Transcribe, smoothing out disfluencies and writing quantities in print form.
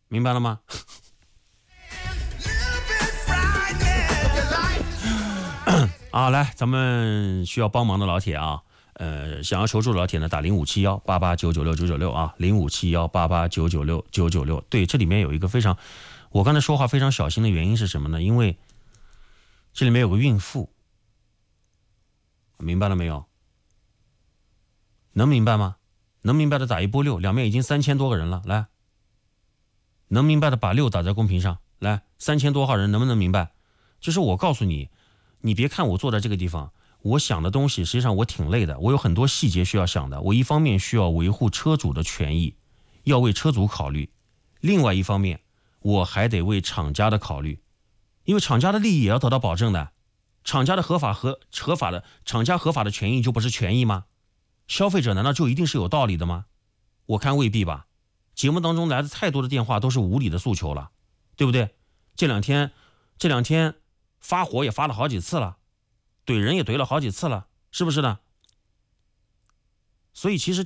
明白了吗？啊，来，咱们需要帮忙的老铁啊，想要求助的老铁呢，打057188996996啊，057188996996。对，这里面有一个我刚才说话非常小心的原因是什么呢？因为这里面有个孕妇，明白了没有？能明白吗？能明白的打一波6，两面已经3000多个人了，来，能明白的把6打在公屏上，来，3000多号人能不能明白？就是我告诉你，你别看我坐在这个地方，我想的东西实际上我挺累的，我有很多细节需要想的。我一方面需要维护车主的权益，要为车主考虑，另外一方面我还得为厂家的考虑，因为厂家的利益也要得到保证的。厂家的合法的权益就不是权益吗？消费者难道就一定是有道理的吗？我看未必吧。节目当中来的太多的电话都是无理的诉求了，对不对？这两天发火也发了好几次了，怼人也怼了好几次了，是不是呢？所以其实